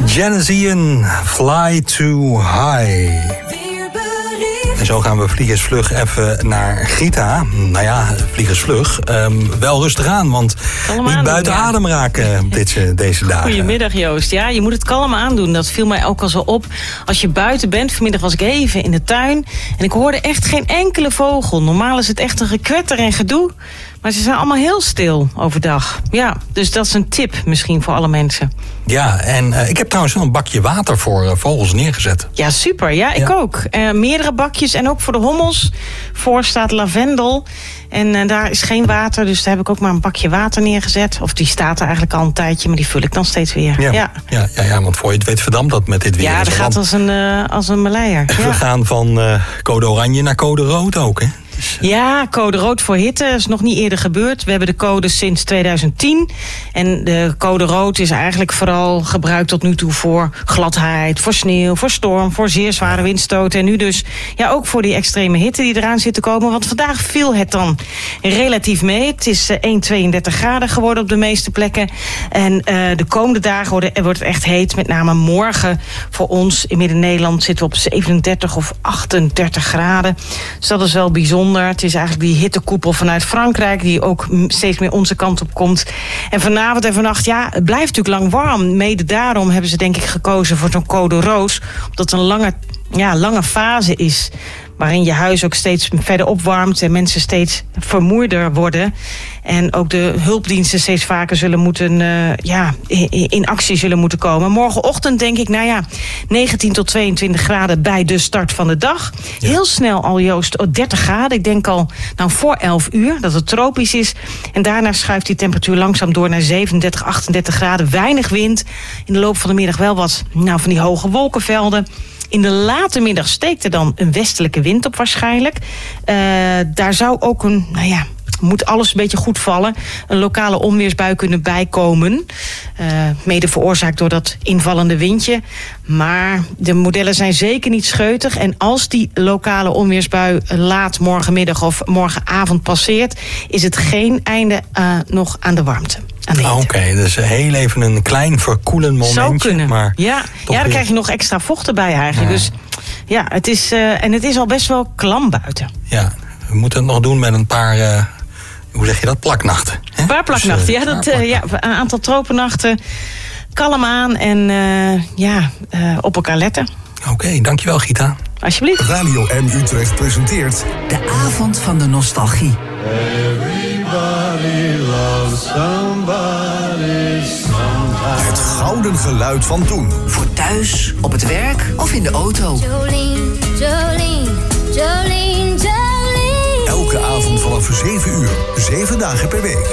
Genesean, Fly Too High. En zo gaan we vliegersvlug even naar Gita. Nou ja, vliegersvlug. Wel rustig aan, want niet buiten adem raken deze dagen. Goedemiddag Joost. Ja, je moet het kalm aandoen. Dat viel mij ook al zo op. Als je buiten bent, vanmiddag was ik even in de tuin. En ik hoorde echt geen enkele vogel. Normaal is het echt een gekwetter en gedoe. Maar ze zijn allemaal heel stil overdag. Ja, dus dat is een tip misschien voor alle mensen. Ja, en ik heb trouwens wel een bakje water voor vogels neergezet. Ja, super. Ja, ik ook. Meerdere bakjes en ook voor de hommels. Voor staat lavendel. En daar is geen water, dus daar heb ik ook maar een bakje water neergezet. Of die staat er eigenlijk al een tijdje, maar die vul ik dan steeds weer. Ja, want voor je het weet verdampt dat met dit weer. Ja, dat gaat als een maleier. Ja. We gaan van code oranje naar code rood ook, hè? Ja, code rood voor hitte is nog niet eerder gebeurd. We hebben de code sinds 2010. En de code rood is eigenlijk vooral gebruikt tot nu toe voor gladheid, voor sneeuw, voor storm, voor zeer zware windstoten. En nu dus ook voor die extreme hitte die eraan zit te komen. Want vandaag viel het dan relatief mee. Het is 1,32 graden geworden op de meeste plekken. En de komende dagen wordt het echt heet. Met name morgen voor ons in Midden-Nederland zitten we op 37 of 38 graden. Dus dat is wel bijzonder. Het is eigenlijk die hittekoepel vanuit Frankrijk die ook steeds meer onze kant op komt. En vanavond en vannacht, het blijft natuurlijk lang warm. Mede daarom hebben ze denk ik gekozen voor zo'n code roos. Omdat het een lange fase is waarin je huis ook steeds verder opwarmt en mensen steeds vermoeider worden. En ook de hulpdiensten steeds vaker zullen moeten in actie zullen moeten komen. Morgenochtend denk ik, 19 tot 22 graden bij de start van de dag. Ja. Heel snel al, Joost, 30 graden. Ik denk al voor 11 uur dat het tropisch is. En daarna schuift die temperatuur langzaam door naar 37, 38 graden. Weinig wind. In de loop van de middag wel wat van die hoge wolkenvelden. In de late middag steekt er dan een westelijke wind op waarschijnlijk. Daar zou ook moet alles een beetje goed vallen. Een lokale onweersbui kunnen bijkomen. Mede veroorzaakt door dat invallende windje. Maar de modellen zijn zeker niet scheutig. En als die lokale onweersbui laat morgenmiddag of morgenavond passeert, is het geen einde nog aan de warmte. Oké, dus heel even een klein verkoelend momentje. Zou kunnen. Maar dan krijg je nog extra vocht erbij eigenlijk. Ja. Dus het is al best wel klam buiten. Ja, we moeten het nog doen met een paar hoe zeg je dat? Plaknachten. Een paar plaknachten, een aantal tropennachten. Kalm aan en op elkaar letten. Oké, dankjewel Gita. Alsjeblieft. Radio M Utrecht presenteert de avond van de nostalgie. Everybody loves somebody sometime. Het gouden geluid van toen. Voor thuis, op het werk of in de auto. Jolene, Jolene, Jolene, Jolene. Elke avond vanaf 7 uur, 7 dagen per week.